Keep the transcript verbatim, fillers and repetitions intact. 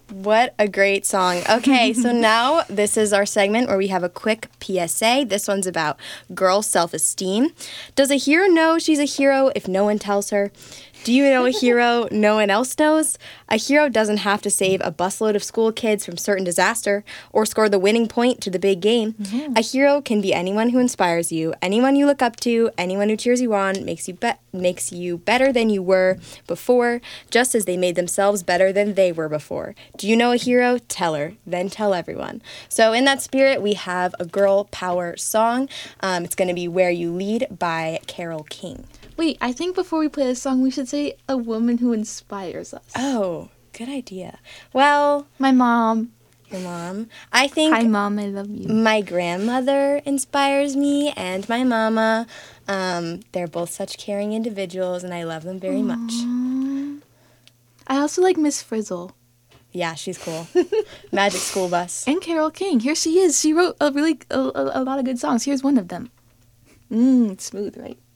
What a great song. Okay, so now this is our segment where we have a quick P S A. This one's about girl self-esteem. Does a hero know she's a hero if no one tells her? Do you know a hero no one else knows? A hero doesn't have to save a busload of school kids from certain disaster or score the winning point to the big game. Mm-hmm. A hero can be anyone who inspires you, anyone you look up to, anyone who cheers you on, makes you be- makes you better than you were before, just as they made themselves better than they were before. Do you know a hero? Tell her, then tell everyone. So in that spirit, we have a girl power song. Um, it's going to be Where You Lead by Carole King. Wait, I think before we play this song, we should say a woman who inspires us. Oh, good idea. Well, my mom. Your mom. I think... Hi, Mom. I love you. My grandmother inspires me, and my mama. Um, they're both such caring individuals, and I love them very Aww. much. I also like Miss Frizzle. Yeah, she's cool. Magic School Bus. And Carole King. Here she is. She wrote a really a, a, a lot of good songs. Here's one of them. Mmm, smooth, right?